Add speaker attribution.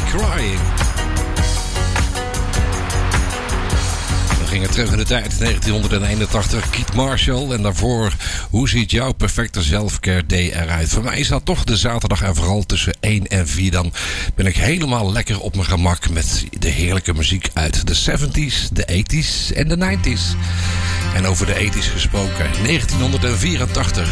Speaker 1: Crying. We gingen terug in de tijd, 1981, Keith Marshall. En daarvoor, hoe ziet jouw perfecte self-care day eruit? Voor mij is dat toch de zaterdag en vooral tussen 1 en 4. Dan ben ik helemaal lekker op mijn gemak met de heerlijke muziek uit de 70s, de 80s en de 90s. En over de 80s gesproken, 1984.